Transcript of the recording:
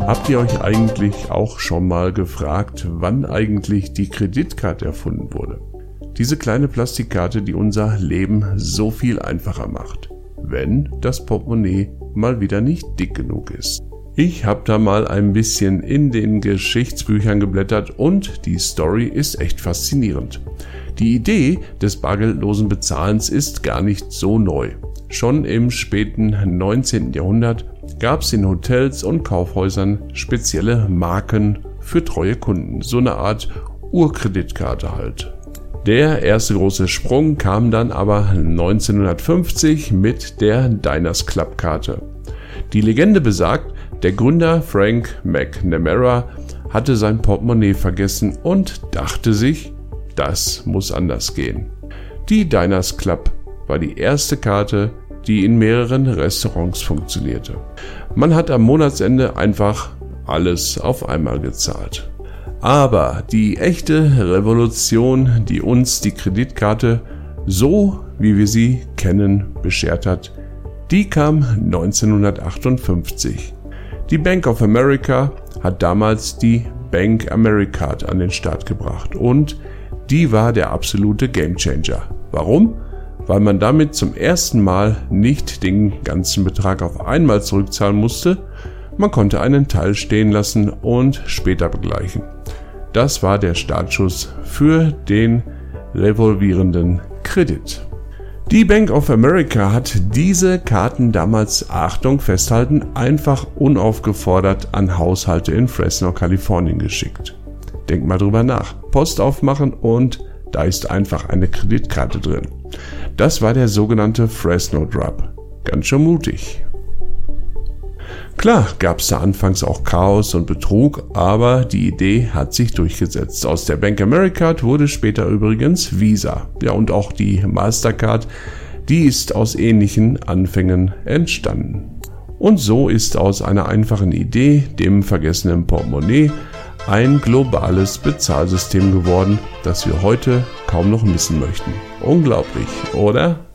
Habt ihr euch eigentlich auch schon mal gefragt, wann eigentlich die Kreditkarte erfunden wurde? Diese kleine Plastikkarte, die unser Leben so viel einfacher macht, wenn das Portemonnaie mal wieder nicht dick genug ist. Ich habe da mal ein bisschen in den Geschichtsbüchern geblättert und die Story ist echt faszinierend. Die Idee des bargeldlosen Bezahlens ist gar nicht so neu. Schon im späten 19. Jahrhundert gab es in Hotels und Kaufhäusern spezielle Marken für treue Kunden, so eine Art Urkreditkarte halt. Der erste große Sprung kam dann aber 1950 mit der Diners Club Karte. Die Legende besagt, der Gründer Frank McNamara hatte sein Portemonnaie vergessen und dachte sich, das muss anders gehen. Die Diners Club war die erste Karte, die in mehreren Restaurants funktionierte. Man hat am Monatsende einfach alles auf einmal gezahlt. Aber die echte Revolution, die uns die Kreditkarte, so wie wir sie kennen, beschert hat, die kam 1958. Die Bank of America hat damals die Bank Americard an den Start gebracht und die war der absolute Gamechanger. Warum? Weil man damit zum ersten Mal nicht den ganzen Betrag auf einmal zurückzahlen musste, man konnte einen Teil stehen lassen und später begleichen. Das war der Startschuss für den revolvierenden Kredit. Die Bank of America hat diese Karten damals, Achtung, festhalten, einfach unaufgefordert an Haushalte in Fresno, Kalifornien geschickt. Denkt mal drüber nach. Post aufmachen und da ist einfach eine Kreditkarte drin. Das war der sogenannte Fresno Drop. Ganz schön mutig. Klar gab es da anfangs auch Chaos und Betrug, aber die Idee hat sich durchgesetzt. Aus der Bank Americard wurde später übrigens Visa. Ja, und auch die Mastercard, die ist aus ähnlichen Anfängen entstanden. Und so ist aus einer einfachen Idee, dem vergessenen Portemonnaie, ein globales Bezahlsystem geworden, das wir heute kaum noch missen möchten. Unglaublich, oder?